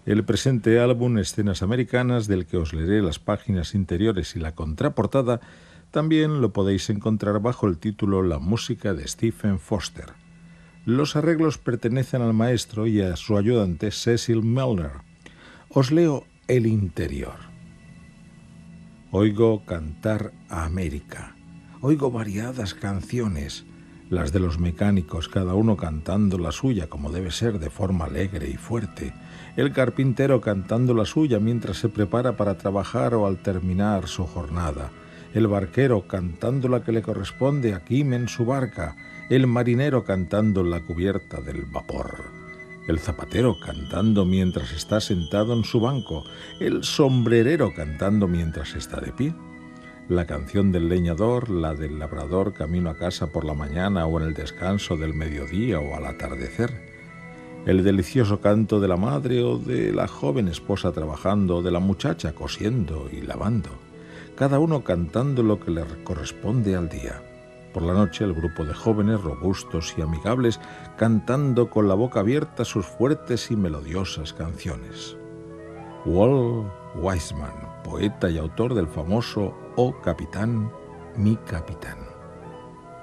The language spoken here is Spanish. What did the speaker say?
El presente álbum Escenas Americanas, del que os leeré las páginas interiores y la contraportada, también lo podéis encontrar bajo el título La música de Stephen Foster. Los arreglos pertenecen al maestro y a su ayudante Cecil Milner. Os leo el interior. Oigo cantar a América. Oigo variadas canciones, las de los mecánicos, cada uno cantando la suya como debe ser, de forma alegre y fuerte. El carpintero cantando la suya mientras se prepara para trabajar o al terminar su jornada. El barquero cantando la que le corresponde a Kim en su barca. El marinero cantando en la cubierta del vapor. El zapatero cantando mientras está sentado en su banco. El sombrerero cantando mientras está de pie. La canción del leñador, la del labrador camino a casa por la mañana o en el descanso del mediodía o al atardecer. El delicioso canto de la madre o de la joven esposa trabajando o de la muchacha cosiendo y lavando. Cada uno cantando lo que le corresponde al día. Por la noche el grupo de jóvenes robustos y amigables cantando con la boca abierta sus fuertes y melodiosas canciones. Walt Whitman, poeta y autor del famoso «Oh Capitán, mi capitán».